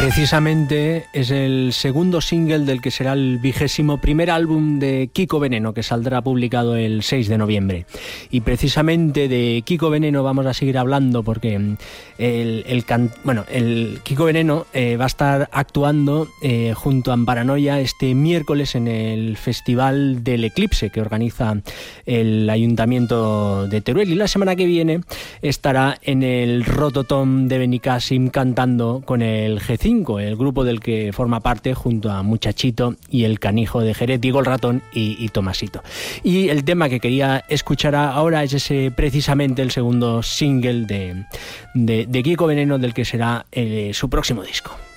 Precisamente es el segundo single del que será el 21º álbum de Kiko Veneno, que saldrá publicado el 6 de noviembre. Y precisamente de Kiko Veneno vamos a seguir hablando porque el Kiko Veneno va a estar actuando junto a Amparanoia este miércoles en el Festival del Eclipse que organiza el Ayuntamiento de Teruel, y la semana que viene estará en el Rototom de Benicàssim cantando con el G5, el grupo del que forma parte junto a Muchachito y el Canijo de Jerez, Diego el Ratón y Tomasito. Y el tema que quería escuchar ahora es precisamente el segundo single de Kiko Veneno, del que será su próximo disco.